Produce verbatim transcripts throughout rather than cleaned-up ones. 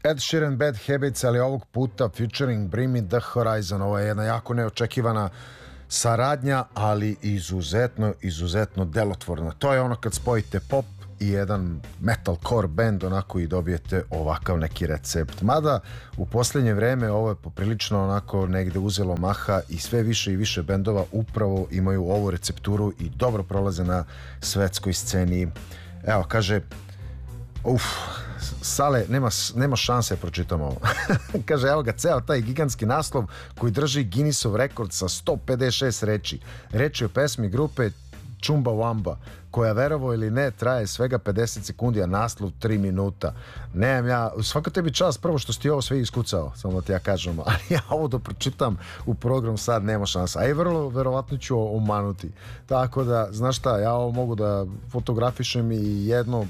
Ed Sheeran, Bad Habits, ali ovog puta featuring Bring Me The Horizon. Ovo je jedna jako neočekivana saradnja, ali izuzetno, izuzetno delotvorna. To je ono kad spojite pop i jedan metalcore band onako i dobijete ovakav neki recept. Mada u posljednje vreme ovo je poprilično onako negde uzelo maha i sve više i više bendova upravo imaju ovu recepturu i dobro prolaze na svetskoj sceni. Evo, kaže, uf, Sale, nema, nema šanse da pročitam ovo. Kaže, evo ga, ceo taj gigantski naslov koji drži Guinnessov rekord sa sto pedeset šest reči. Reči o pesmi grupe Chumba Wamba, koja, verovo ili ne, traje svega pedeset sekundi, a naslov tri minuta. Nemam ja, svaka tebi čast, prvo što si ti ovo sve iskucao, samo da ti ja kažem, ali ja ovo da pročitam u program sad nema šansa, a i vrlo verovatno ću omanuti. Tako da, znaš šta, ja ovo mogu da fotografišem i jednog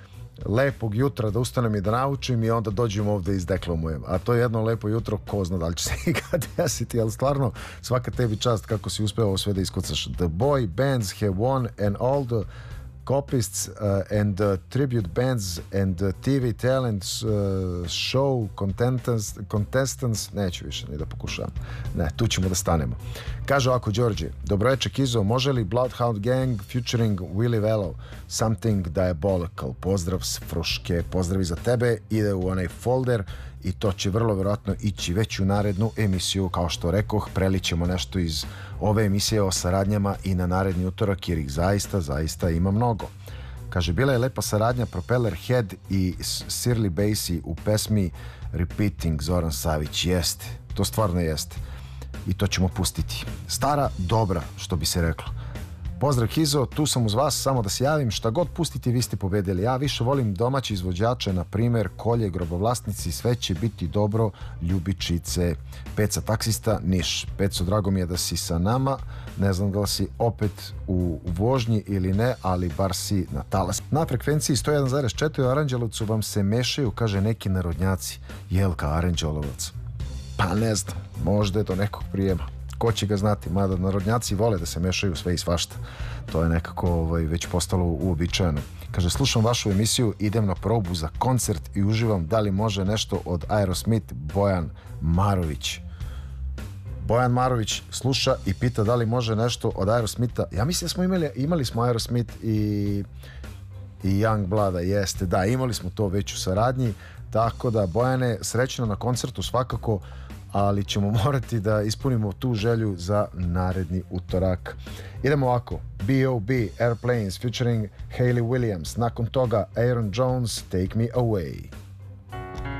lepog jutra da ustanem i da naučim i onda dođem ovde i izdeklamujem. A to je jedno lepo jutro, ko zna da li će se ikad desiti, ali stvarno svaka tebi čast kako si uspeo ovo sve da iskucaš. The boy bands have won and all the copists uh, and the tribute bands and the T V talents uh, show contestants, contestants neću više ni da pokušavam. Ne, tu ćemo da stanemo. Kaže ovako Đorđe, dobroveče Kizo, može li Bloodhound Gang featuring Willy Velo Something Diabolical, pozdrav s Fruške, pozdravi za tebe, ide u onaj folder i to će vrlo vjerojatno ići već u narednu emisiju. Kao što rekoh, prelićemo nešto iz ove emisije o saradnjama i na naredni utorak, jer ih zaista, zaista ima mnogo. Kaže, bila je lepa saradnja Propeller Head i Shirley Bassey u pesmi Repeating, Zoran Savić. Jeste, to stvarno jeste. I to ćemo pustiti. Stara, dobra, što bi se reklo. Pozdrav Kizo, tu sam uz vas, samo da se javim, šta god pustite vi ste pobedili. Ja više volim domaći izvođače, na primjer Kolje, Grobovlasnici, sve će biti dobro, Ljubičice. Peca taksista, Niš. Peco, drago mi je da si sa nama, ne znam da li si opet u vožnji ili ne, ali bar si na talas. Na frekvenciji sto jedan zarez četiri u Aranđelovcu vam se mešaju, kaže neki narodnjaci. Jelka Aranđelovac. Pa ne znam, možda je do nekog prijema. Ko će ga znati, mada narodnjaci vole da se mešaju sve i svašta. To je nekako ovaj, već postalo uobičajeno. Kaže, slušam vašu emisiju, idem na probu za koncert i uživam, da li može nešto od Aerosmith, Bojan Marović. Bojan Marović sluša i pita da li može nešto od Aerosmitha. Ja mislim da smo imali, imali smo Aerosmith i, i Young Blooda, jeste, da, imali smo to već u saradnji, tako da Bojane, srećno na koncertu svakako, ali ćemo morati da ispunimo tu želju za naredni utorak. Idemo ovako, B O B Airplanes featuring Hayley Williams, nakon toga Aaron Jones, Take Me Away.